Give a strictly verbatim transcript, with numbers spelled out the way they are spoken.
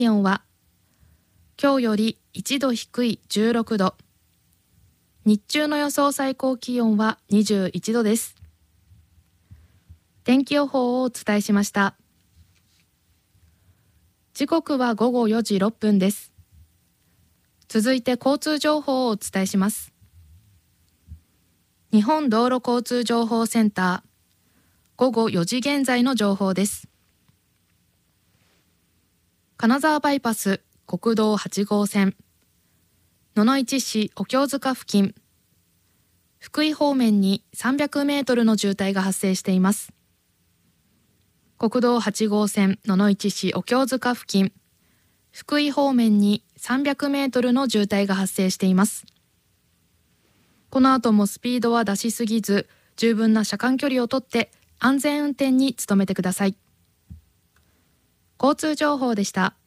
気温は今日よりいちど低いじゅうろくど、日中の予想最高気温はにじゅういちどです。天気予報をお伝えしました。時刻はごごよじろっぷんです。続いて交通情報をお伝えします。日本道路交通情報センター、ごごよじ現在の情報です。金沢バイパス国道はち号線、野々市市お経塚付近、福井方面にさんびゃくメートルの渋滞が発生しています。国道はち号線野々市市お経塚付近、福井方面にさんびゃくメートルの渋滞が発生しています。この後もスピードは出しすぎず、十分な車間距離をとって安全運転に努めてください。交通情報でした。